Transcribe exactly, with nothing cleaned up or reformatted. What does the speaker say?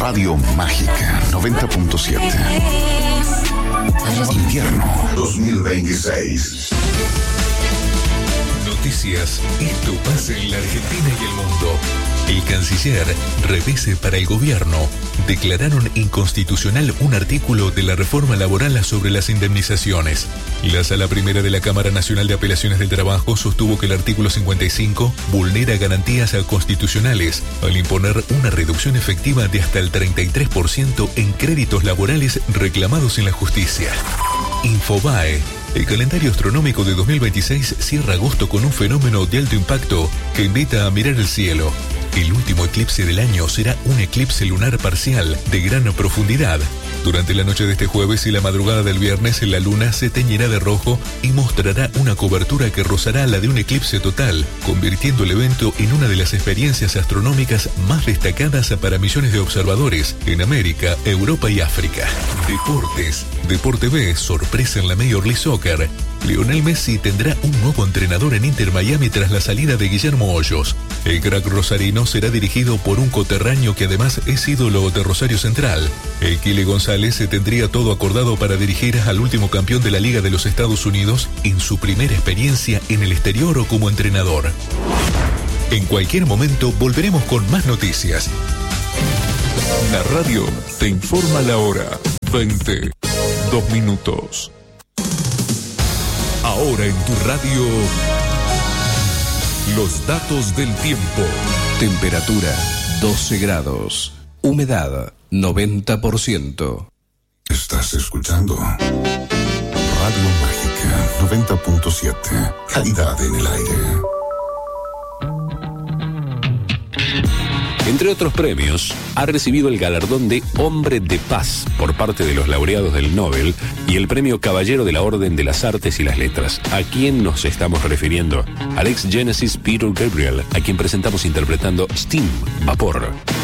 Radio Mágica noventa punto siete. Invierno dos mil veintiséis. Noticias. Esto pasa en la Argentina y el mundo. El canciller, revés para el gobierno, declararon inconstitucional un artículo de la reforma laboral sobre las indemnizaciones. La Sala Primera de la Cámara Nacional de Apelaciones del Trabajo sostuvo que el artículo cincuenta y cinco vulnera garantías constitucionales al imponer una reducción efectiva de hasta el treinta y tres por ciento en créditos laborales reclamados en la justicia. Infobae. El calendario astronómico de dos mil veintiséis cierra agosto con un fenómeno de alto impacto que invita a mirar el cielo. El último eclipse del año será un eclipse lunar parcial de gran profundidad. Durante la noche de este jueves y la madrugada del viernes, la luna se teñirá de rojo y mostrará una cobertura que rozará la de un eclipse total, convirtiendo el evento en una de las experiencias astronómicas más destacadas para millones de observadores en América, Europa y África. Deportes. Deporte B, sorpresa en la Major League Soccer. Lionel Messi tendrá un nuevo entrenador en Inter Miami tras la salida de Guillermo Hoyos. El crack rosarino será dirigido por un coterráneo que además es ídolo de Rosario Central. El Kile González tendría todo acordado para dirigir al último campeón de la Liga de los Estados Unidos en su primera experiencia en el exterior o como entrenador. En cualquier momento volveremos con más noticias. La radio te informa la hora. veinte, dos minutos. Ahora en tu radio, los datos del tiempo. Temperatura doce grados. Humedad noventa por ciento. Estás escuchando Radio Mágica noventa punto siete. Calidad en el aire. Entre otros premios, ha recibido el galardón de Hombre de Paz por parte de los laureados del Nobel y el premio Caballero de la Orden de las Artes y las Letras. ¿A quién nos estamos refiriendo? Al ex Genesis Peter Gabriel, a quien presentamos interpretando Steam, Vapor.